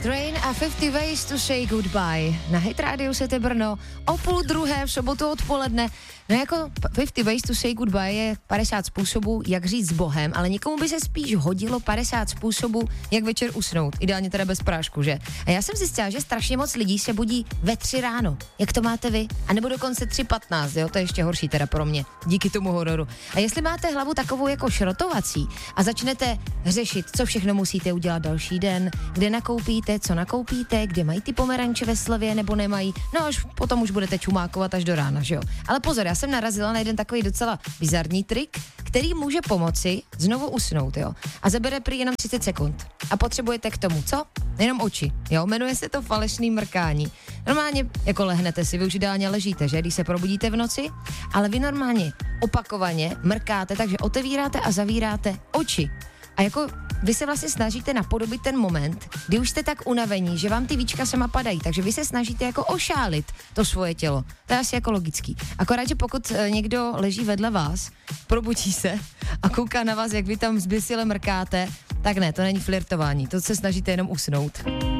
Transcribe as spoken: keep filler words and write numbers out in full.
Train a fifty Ways to Say Goodbye. Na Hit Radio City Brno o půl druhé v sobotu odpoledne. No jako fifty Ways to Say Goodbye je padesát způsobů, jak říct s Bohem, ale někomu by se spíš hodilo padesát způsobů, jak večer usnout. Ideálně teda bez prášku, že? A já jsem zjistila, že strašně moc lidí se budí ve tři ráno. Jak to máte vy? A nebo dokonce tři patnáct, jo? To je ještě horší teda pro mě, díky tomu hororu. A jestli máte hlavu takovou jako šrotovací a začnete řešit, co všechno musíte udělat další den, kde nakoupíte, co nakoupíte, kde mají ty pomeranče ve slevě nebo nemají, no až potom už budete čumákovat až do rána, že jo? Ale pozor, já jsem narazila na jeden takový docela bizarní trik, který může pomoci znovu usnout, jo? A zabere prý jenom třicet sekund. A potřebujete k tomu, co? Jenom oči, jo? Jmenuje se to falešný mrkání. Normálně jako lehnete si, vy už ideálně ležíte, že? Když se probudíte v noci, ale vy normálně opakovaně mrkáte, takže otevíráte a zavíráte oči. A jako vy se vlastně snažíte napodobit ten moment, kdy už jste tak unavení, že vám ty víčka sama padají, takže vy se snažíte jako ošálit to svoje tělo. To je asi jako logický. Akorát, že pokud někdo leží vedle vás, probudí se a kouká na vás, jak vy tam zběsile mrkáte, tak ne, to není flirtování, to se snažíte jenom usnout.